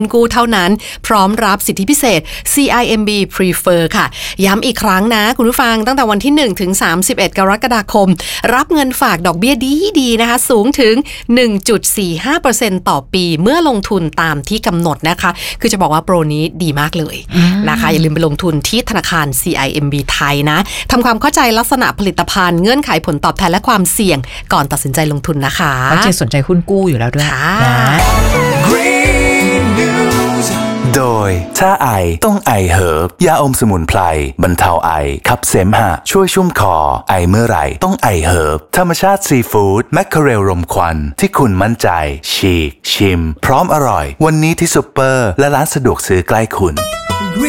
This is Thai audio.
กู้เท่านั้นพร้อมรับสิทธิพิเศษ CIMB Prefer ค่ะย้ำอีกครั้งนะคุณผู้ฟังตั้งแต่วันที่1ถึง31กรกฎาคมรับเงินฝากดอกเบี้ยดีๆนะคะสูงถึง 1.45% ต่อปีเมื่อลงทุนตามที่กำหนดนะคะคือจะบอกว่าโปรนี้ดีมากเลยนะคะอย่าลืมไปลงทุนที่ธนาคาร CIMB ไทยนะทำความเข้าใจลักษณะผลิตภัณฑ์เงื่อนไขผลตอบแทนและความเสี่ยงก่อนตัดสินใจลงทุนนะคะเพราะเจสนใจหุ้นกู้อยู่แล้วด้วยนะโดยถ้าไอต้องไอเฮิร์บยาอมสมุนไพรบรรเทาไอขับเสมหะช่วยชุ่มคอไอเมื่อไหร่ต้องไอเฮิร์บธรรมชาติซีฟู้ดแมคเคอเรลรมควันที่คุณมั่นใจฉีกชิมพร้อมอร่อยวันนี้ที่ซุปเปอร์และร้านสะดวกซื้อใกล้คุณ